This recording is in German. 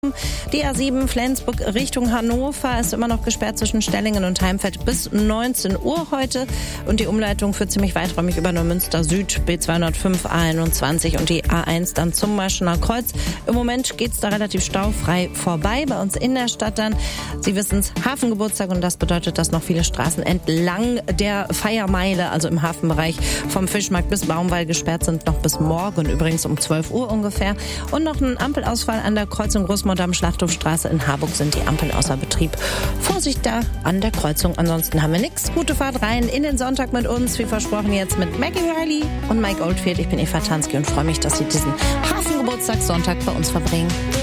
Die A7 Flensburg Richtung Hannover ist immer noch gesperrt zwischen Stellingen und Heimfeld bis 19 Uhr heute. Und die Umleitung führt ziemlich weiträumig über Neumünster Süd, B205, A21 und die A1 dann zum Maschener Kreuz. Im Moment geht's da relativ staufrei vorbei. Bei uns in der Stadt dann, Sie wissen's, Hafengeburtstag, und das bedeutet, dass noch viele Straßen entlang der Feiermeile, also im Hafenbereich vom Fischmarkt bis Baumwall gesperrt sind, noch bis morgen, übrigens um 12 Uhr ungefähr. Und noch ein Ampelausfall an der Kreuzung Großmodam Schlachthofstraße in Harburg sind die Ampeln außer Betrieb. Vorsicht da an der Kreuzung, ansonsten haben wir nichts. Gute Fahrt rein in den Sonntag mit uns, wie versprochen jetzt mit Maggie Riley und Mike Oldfield. Ich bin Eva Tansky und freue mich, dass Sie diesen Hafengeburtstagssonntag bei uns verbringen.